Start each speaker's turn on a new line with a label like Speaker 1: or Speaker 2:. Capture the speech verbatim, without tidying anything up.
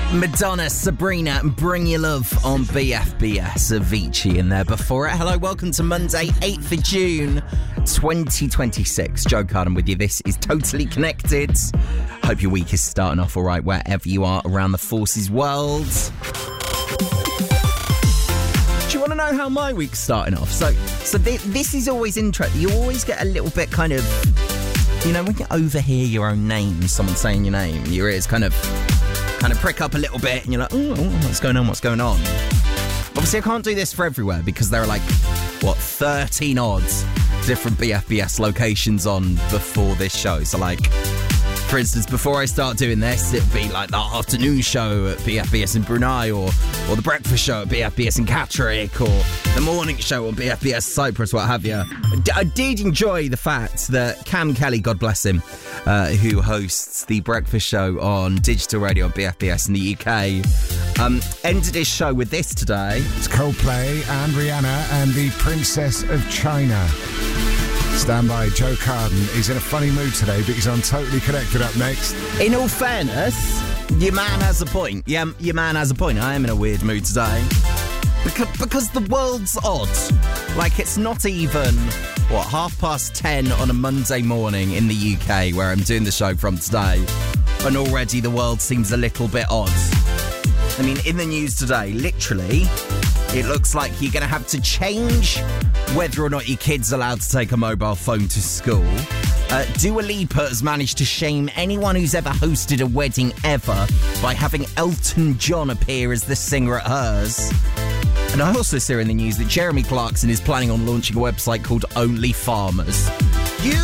Speaker 1: Madonna, Sabrina, and Bring Your Love on B F B S. Avicii in there before it. Hello, welcome to Monday, eighth of June, twenty twenty-six. Joe Carden with you. This is Totally Connected. Hope your week is starting off all right wherever you are around the Forces world. Do you want to know how my week's starting off? So, so th- this is always interesting. You always get a little bit kind of, you know, when you overhear your own name, someone saying your name, your ears kind of... kind of prick up a little bit and you're like, oh, what's going on, what's going on? Obviously, I can't do this for everywhere because there are like, what, thirteen odd different B F B S locations on before this show. So like, for instance, before I start doing this, it'll be like the afternoon show at B F B S in Brunei, or or the breakfast show at B F B S in Catterick, or the morning show on B F B S Cyprus, what have you. I did enjoy the fact that Cam Kelly, God bless him, uh, who hosts the breakfast show on digital radio on B F B S in the U K, um, ended his show with this today.
Speaker 2: It's Coldplay and Rihanna and the Princess of China. Stand by, Joe Carden. He's in a funny mood today, but he's on Totally Connected up next.
Speaker 1: In all fairness, your man has a point. Yeah, your man has a point. I am in a weird mood today. Because, because the world's odd. Like, it's not even, what, half past ten on a Monday morning in the U K, where I'm doing the show from today, and already the world seems a little bit odd. I mean, in the news today, literally, it looks like you're going to have to change whether or not your kid's allowed to take a mobile phone to school. Uh, Dua Lipa has managed to shame anyone who's ever hosted a wedding ever by having Elton John appear as the singer at hers. And I also see in the news that Jeremy Clarkson is planning on launching a website called Only Farmers.